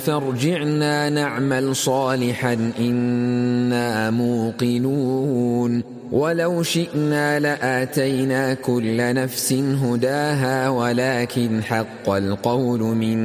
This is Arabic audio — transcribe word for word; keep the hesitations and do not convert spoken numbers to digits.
فارجعنا نعمل صالحا إنا موقنون ولو شئنا لآتينا كل نفس هداها ولكن حق القول منا